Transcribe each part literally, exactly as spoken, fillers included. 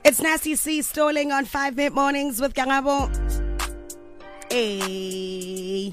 It's Nasty C stalling on five Mid Mornings with Gangabo. Hey.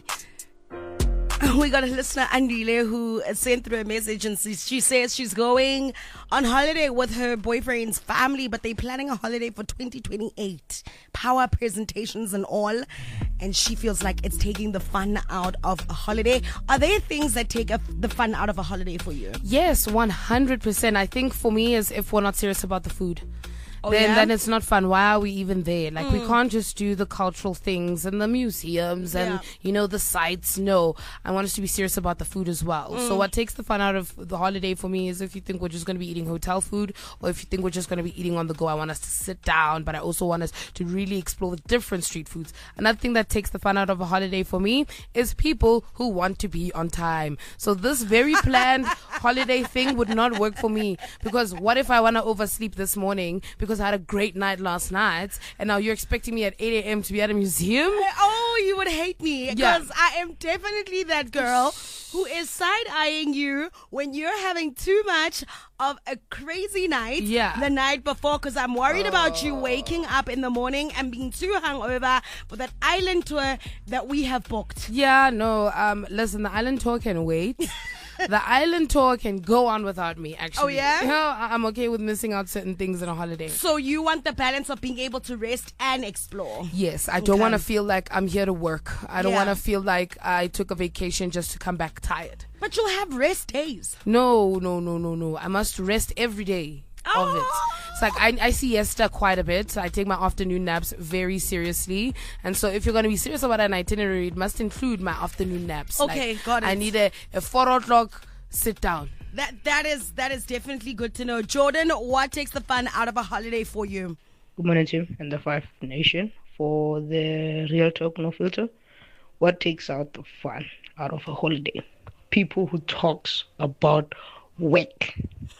We got a listener, Andile, who sent through a message, and she says she's going on holiday with her boyfriend's family, but they're planning a holiday for twenty twenty-eight. Power presentations and all. And she feels like it's taking the fun out of a holiday. Are there things that take a, the fun out of a holiday for you? Yes, one hundred percent. I think for me is if we're not serious about the food. Oh, then, yeah? then it's not fun. Why are we even there? Like, Mm. we can't just do the cultural things and the museums and, Yeah. you know, the sites. No, I want us to be serious about the food as well. Mm. So what takes the fun out of the holiday for me is if you think we're just going to be eating hotel food, or if you think we're just going to be eating on the go. I want us to sit down, but I also want us to really explore the different street foods. Another thing that takes the fun out of a holiday for me is people who want to be on time. So this very planned holiday thing would not work for me, because what if I want to oversleep this morning because I had a great night last night, and now you're expecting me at eight a.m. to be at a museum? Oh, you would hate me, Yeah. because I am definitely that girl who is side-eyeing you when you're having too much of a crazy night Yeah. the night before, because I'm worried about you waking up in the morning and being too hungover for that island tour that we have booked. Yeah, no, um, listen, the island tour can wait. The island tour can go on without me, actually. Oh, yeah? You know, I- I'm okay with missing out certain things on a holiday. So you want the balance of being able to rest and explore. Yes, I don't Okay. want to feel like I'm here to work. I don't Yeah. want to feel like I took a vacation just to come back tired. But you'll have rest days. No, no, no, no, no. I must rest every day of it. It's like I, I siesta quite a bit. I take my afternoon naps very seriously. And so if you're going to be serious about an itinerary, it must include my afternoon naps. Okay, Like, got it. I need a, a four o'clock sit down. That that is that is definitely good to know. Jordan, what takes the fun out of a holiday for you? Good morning, team and the Five Nation. For the Real Talk No Filter, what takes out the fun out of a holiday? People who talks about work.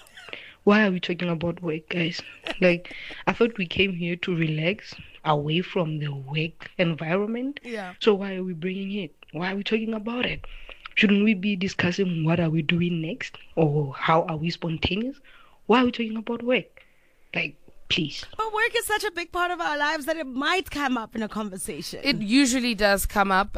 Why are we talking about work, guys? Like, I thought we came here to relax away from the work environment. Yeah. So why are we bringing it? Why are we talking about it? Shouldn't we be discussing what are we doing next, or how are we spontaneous? Why are we talking about work? Like, please. But work is such a big part of our lives that it might come up in a conversation. It usually does come up.